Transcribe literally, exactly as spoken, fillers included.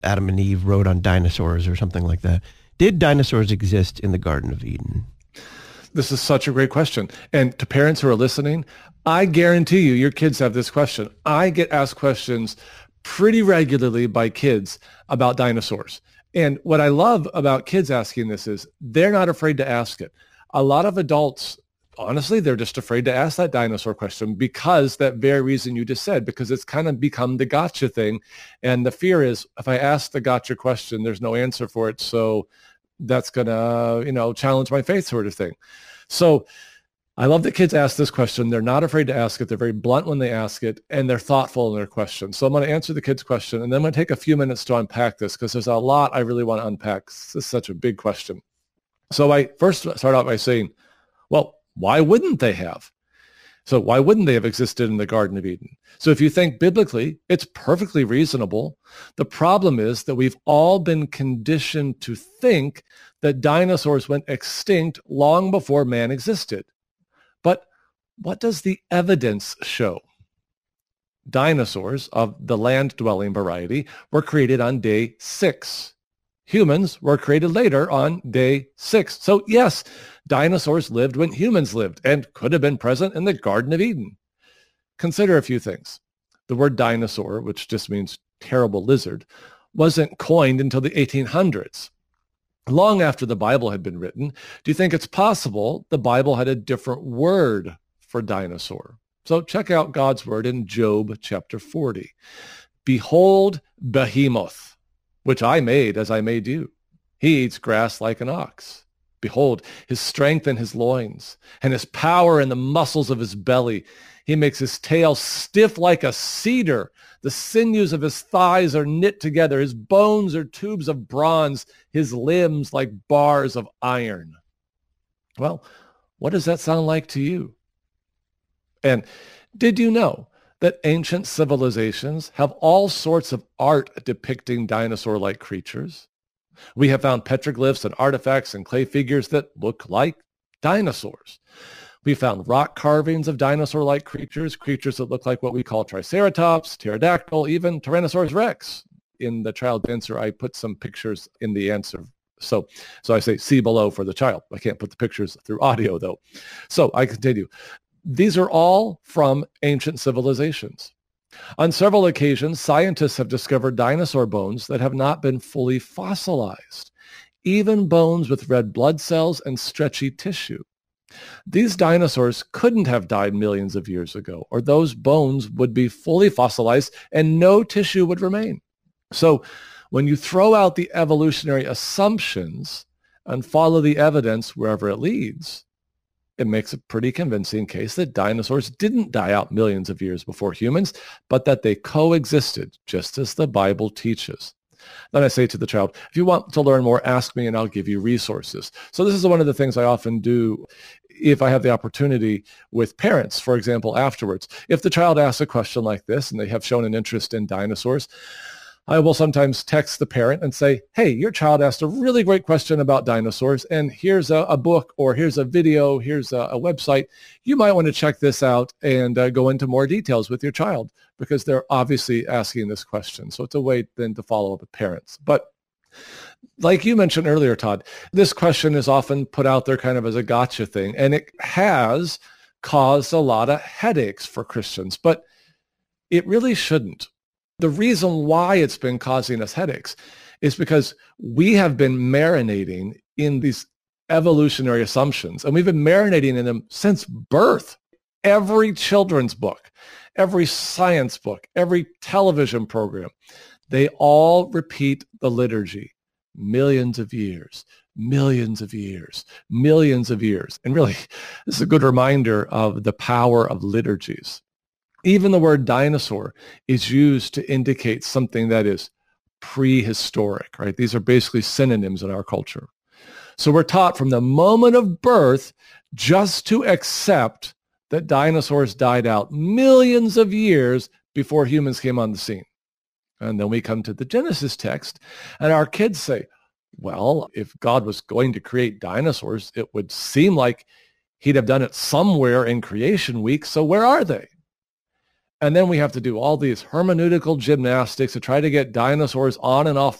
Adam and Eve wrote on dinosaurs or something like that. Did dinosaurs exist in the Garden of Eden? This is such a great question. And to parents who are listening, I guarantee you, your kids have this question. I get asked questions pretty regularly by kids about dinosaurs. And what I love about kids asking this is they're not afraid to ask it. A lot of adults, honestly, they're just afraid to ask that dinosaur question because that very reason you just said, because it's kind of become the gotcha thing. And the fear is if I ask the gotcha question, there's no answer for it. So that's going to, you know, challenge my faith sort of thing. So I love that kids ask this question. They're not afraid to ask it. They're very blunt when they ask it, and they're thoughtful in their question. So I'm going to answer the kids' question, and then I'm going to take a few minutes to unpack this because there's a lot I really want to unpack. This is such a big question. So I first start out by saying, well, why wouldn't they have? So why wouldn't they have existed in the Garden of Eden? So if you think biblically, it's perfectly reasonable. The problem is that we've all been conditioned to think that dinosaurs went extinct long before man existed. But what does the evidence show? Dinosaurs of the land-dwelling variety were created on day six. Humans were created later on day six. So yes, dinosaurs lived when humans lived and could have been present in the Garden of Eden. Consider a few things. The word dinosaur, which just means terrible lizard, wasn't coined until the eighteen hundreds. Long after the Bible had been written, do you think it's possible the Bible had a different word for dinosaur? So check out God's word in Job chapter forty. Behold, behemoth, which I made as I made you. He eats grass like an ox. Behold, his strength in his loins, and his power in the muscles of his belly. He makes his tail stiff like a cedar. The sinews of his thighs are knit together. His bones are tubes of bronze, his limbs like bars of iron. Well, what does that sound like to you? And did you know that ancient civilizations have all sorts of art depicting dinosaur-like creatures? We have found petroglyphs and artifacts and clay figures that look like dinosaurs. We found rock carvings of dinosaur-like creatures, creatures that look like what we call triceratops, pterodactyl, even Tyrannosaurus rex. In the child's answer, I put some pictures in the answer. So, so I say see below for the child. I can't put the pictures through audio, though. So I continue. These are all from ancient civilizations. On several occasions, scientists have discovered dinosaur bones that have not been fully fossilized, even bones with red blood cells and stretchy tissue. These dinosaurs couldn't have died millions of years ago, or those bones would be fully fossilized and no tissue would remain. So when you throw out the evolutionary assumptions and follow the evidence wherever it leads, it makes a pretty convincing case that dinosaurs didn't die out millions of years before humans, but that they coexisted, just as the Bible teaches. Then I say to the child, if you want to learn more, ask me and I'll give you resources. So this is one of the things I often do if I have the opportunity with parents, for example, afterwards. If the child asks a question like this and they have shown an interest in dinosaurs, I will sometimes text the parent and say, hey, your child asked a really great question about dinosaurs, and here's a, a book, or here's a video, here's a, a website. You might want to check this out and uh, go into more details with your child, because they're obviously asking this question. So it's a way then to follow up with parents. But like you mentioned earlier, Todd, this question is often put out there kind of as a gotcha thing, and it has caused a lot of headaches for Christians, but it really shouldn't. The reason why it's been causing us headaches is because we have been marinating in these evolutionary assumptions, and we've been marinating in them since birth. Every children's book, every science book, every television program, they all repeat the liturgy. Millions of years, millions of years, millions of years. And really, this is a good reminder of the power of liturgies. Even the word dinosaur is used to indicate something that is prehistoric, right? These are basically synonyms in our culture. So we're taught from the moment of birth just to accept that dinosaurs died out millions of years before humans came on the scene. And then we come to the Genesis text, and our kids say, well, if God was going to create dinosaurs, it would seem like he'd have done it somewhere in creation week, so where are they? And then we have to do all these hermeneutical gymnastics to try to get dinosaurs on and off